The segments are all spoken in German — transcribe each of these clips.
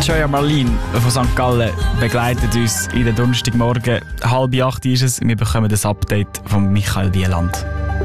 Joya Marlin von St. Gallen begleitet uns in den Donnerstagmorgen. 7:30 ist es. Wir bekommen das Update von Michael Wieland.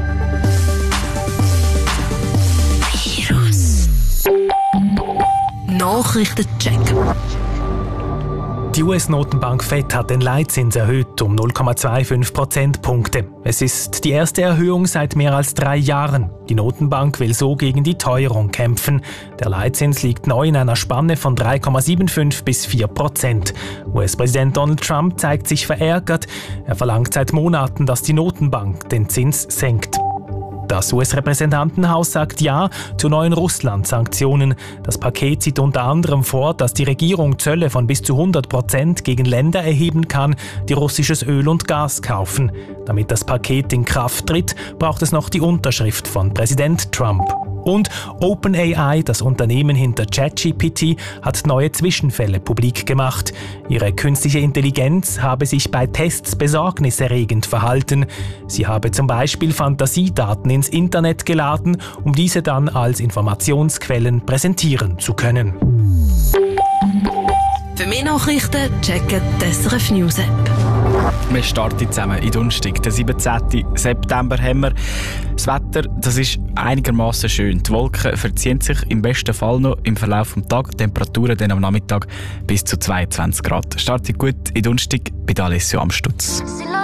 Nachrichtencheck. Die US-Notenbank FED hat den Leitzins erhöht um 0,25 Prozentpunkte. Es ist die erste Erhöhung seit mehr als 3 Jahren. Die Notenbank will so gegen die Teuerung kämpfen. Der Leitzins liegt neu in einer Spanne von 3,75 bis 4%. US-Präsident Donald Trump zeigt sich verärgert. Er verlangt seit Monaten, dass die Notenbank den Zins senkt. Das US-Repräsentantenhaus sagt Ja zu neuen Russland-Sanktionen. Das Paket sieht unter anderem vor, dass die Regierung Zölle von bis zu 100% gegen Länder erheben kann, die russisches Öl und Gas kaufen. Damit das Paket in Kraft tritt, braucht es noch die Unterschrift von Präsident Trump. Und OpenAI, das Unternehmen hinter ChatGPT, hat neue Zwischenfälle publik gemacht. Ihre künstliche Intelligenz habe sich bei Tests besorgniserregend verhalten. Sie habe zum Beispiel Fantasiedaten ins Internet geladen, um diese dann als Informationsquellen präsentieren zu können. Für mehr Nachrichten checken die SRF News App. Wir starten zusammen in Donnerstag, den 17. September haben wir. Das Wetter, das ist einigermaßen schön. Die Wolken verziehen sich im besten Fall noch im Verlauf des Tages. Temperaturen dann am Nachmittag bis zu 22 Grad. Startet gut in Donnerstag bei Alessio Amstutz.